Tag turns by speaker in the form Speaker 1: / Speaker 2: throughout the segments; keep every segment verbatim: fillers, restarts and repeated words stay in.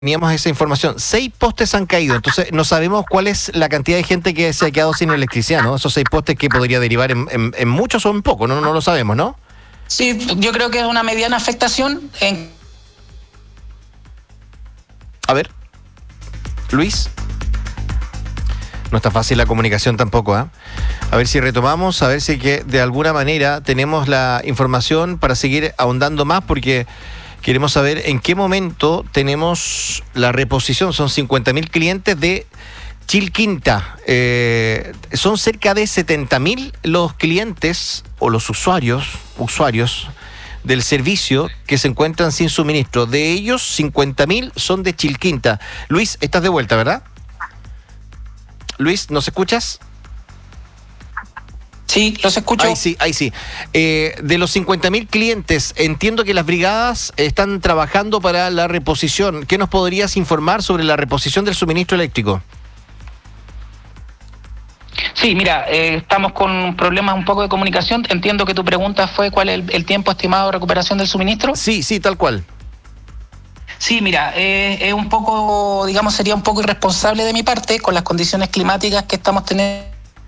Speaker 1: Teníamos esa información. Seis postes han caído, entonces no sabemos cuál es la cantidad de gente que se ha quedado sin electricidad, ¿no? Esos seis postes que podría derivar en, en, en muchos o en pocos, ¿no? No lo sabemos, ¿no?
Speaker 2: Sí, yo creo que es una mediana afectación. En...
Speaker 1: A ver, Luis. No está fácil la comunicación tampoco, ¿ah? ¿eh? A ver si retomamos, a ver si que de alguna manera tenemos la información para seguir ahondando más, porque queremos saber en qué momento tenemos la reposición. Son cincuenta mil clientes de Chilquinta. Eh, son cerca de setenta mil los clientes o los usuarios, usuarios del servicio que se encuentran sin suministro. De ellos, cincuenta mil son de Chilquinta. Luis, estás de vuelta, ¿verdad? Luis, ¿nos escuchas?
Speaker 2: Sí, los escucho.
Speaker 1: Ahí sí, ahí sí. Eh, de los cincuenta mil clientes, entiendo que las brigadas están trabajando para la reposición. ¿Qué nos podrías informar sobre la reposición del suministro eléctrico?
Speaker 2: Sí, mira, eh, estamos con problemas un poco de comunicación. Entiendo que tu pregunta fue cuál es el, el tiempo estimado de recuperación del suministro.
Speaker 1: Sí, sí, tal cual.
Speaker 2: Sí, mira, eh, es un poco, digamos, sería un poco irresponsable de mi parte con las condiciones climáticas que estamos teniendo,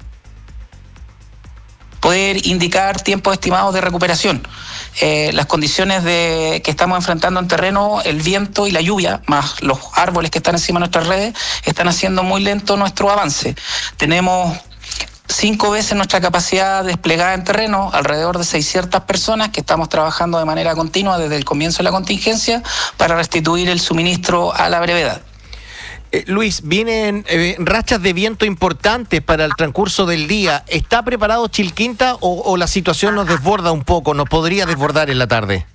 Speaker 2: poder indicar tiempos estimados de recuperación. Eh, las condiciones de que estamos enfrentando en terreno, el viento y la lluvia, más los árboles que están encima de nuestras redes, están haciendo muy lento nuestro avance. Tenemos cinco veces nuestra capacidad desplegada en terreno, alrededor de seiscientas personas que estamos trabajando de manera continua desde el comienzo de la contingencia para restituir el suministro a la brevedad.
Speaker 1: Eh, Luis, vienen eh, rachas de viento importantes para el transcurso del día. ¿Está preparado Chilquinta o, o la situación nos desborda un poco, nos podría desbordar en la tarde?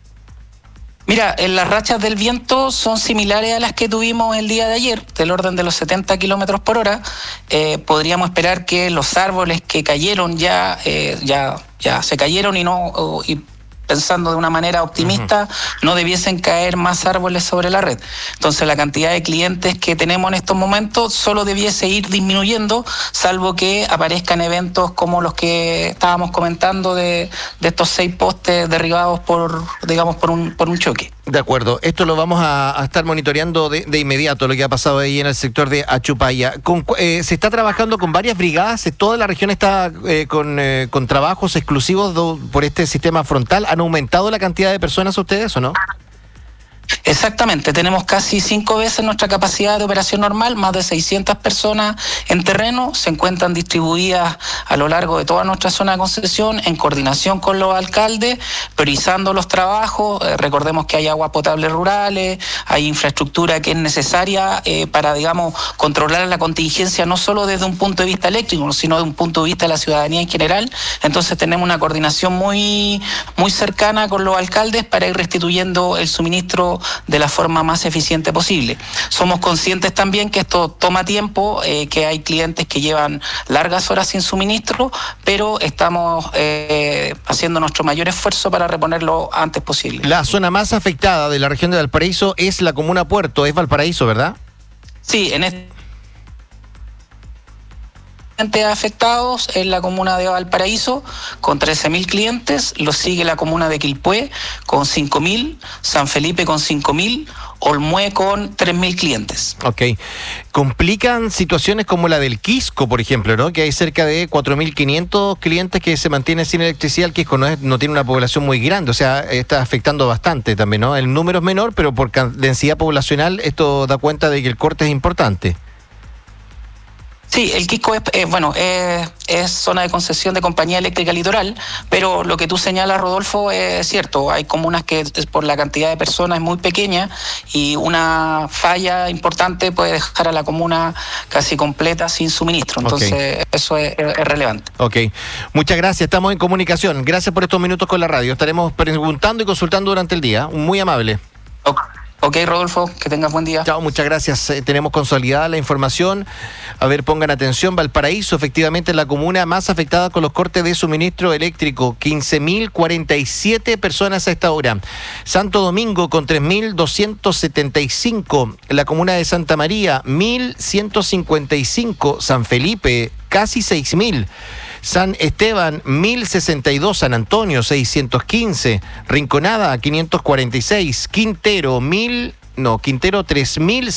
Speaker 2: Mira, en las rachas del viento son similares a las que tuvimos el día de ayer, del orden de los setenta kilómetros por hora. Eh, podríamos esperar que los árboles que cayeron ya, eh, ya, ya se cayeron y no... Uh, y pensando de una manera optimista, uh-huh. no debiesen caer más árboles sobre la red. Entonces la cantidad de clientes que tenemos en estos momentos solo debiese ir disminuyendo, salvo que aparezcan eventos como los que estábamos comentando de, de estos seis postes derribados por, digamos, por un, por un choque.
Speaker 1: De acuerdo, esto lo vamos a, a estar monitoreando de, de inmediato, lo que ha pasado ahí en el sector de Achupaya. Con, eh, se está trabajando con varias brigadas, toda la región está eh, con, eh, con trabajos exclusivos do, por este sistema frontal. ¿Han aumentado la cantidad de personas ustedes o no?
Speaker 2: Exactamente, tenemos casi cinco veces nuestra capacidad de operación normal, más de seiscientas personas en terreno, se encuentran distribuidas a lo largo de toda nuestra zona de concesión en coordinación con los alcaldes, priorizando los trabajos. Eh, recordemos que hay aguas potables rurales, hay infraestructura que es necesaria eh, para, digamos, controlar la contingencia no solo desde un punto de vista eléctrico, sino desde un punto de vista de la ciudadanía en general. Entonces tenemos una coordinación muy, muy cercana con los alcaldes para ir restituyendo el suministro de la forma más eficiente posible. Somos conscientes también que esto toma tiempo, eh, que hay clientes que llevan largas horas sin suministro, pero estamos eh, haciendo nuestro mayor esfuerzo para reponerlo antes posible.
Speaker 1: La zona más afectada de la región de Valparaíso es la comuna Puerto, es Valparaíso, ¿verdad?
Speaker 2: Sí, en este afectados en la comuna de Valparaíso con trece mil clientes, lo sigue la comuna de Quilpué con cinco mil, San Felipe con cinco mil, Olmué con tres mil clientes.
Speaker 1: Ok. ¿Complican situaciones como la del Quisco, por ejemplo, ¿no? Que hay cerca de cuatro mil quinientos clientes que se mantienen sin electricidad? El Quisco no, es, no tiene una población muy grande, o sea, está afectando bastante también, ¿no? El número es menor, pero por densidad poblacional esto da cuenta de que el corte es importante.
Speaker 2: Sí, el Quisco es, eh, bueno, es, es zona de concesión de Compañía Eléctrica Litoral, pero lo que tú señalas, Rodolfo, es cierto. Hay comunas que por la cantidad de personas es muy pequeña y una falla importante puede dejar a la comuna casi completa sin suministro. Entonces, okay. eso es, es relevante.
Speaker 1: Ok. Muchas gracias. Estamos en comunicación. Gracias por estos minutos con la radio. Estaremos preguntando y consultando durante el día. Muy amable.
Speaker 2: Okay. Ok, Rodolfo, que tengas buen día.
Speaker 1: Chao, muchas gracias. Eh, tenemos consolidada la información. A ver, pongan atención. Valparaíso, efectivamente, es la comuna más afectada con los cortes de suministro eléctrico. quince mil cuarenta y siete personas a esta hora. Santo Domingo, con tres mil doscientos setenta y cinco. La comuna de Santa María, mil ciento cincuenta y cinco. San Felipe, casi seis mil. San Esteban, mil sesenta y dos, San Antonio, seiscientos quince, Rinconada, quinientos cuarenta y seis, Quintero, mil no, Quintero tres mil